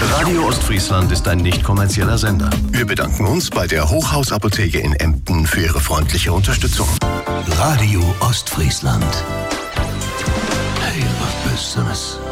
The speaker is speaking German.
Radio Ostfriesland ist ein nicht kommerzieller Sender. Wir bedanken uns bei der Hochhausapotheke in Emden für ihre freundliche Unterstützung. Radio Ostfriesland. Hey, was Besseres.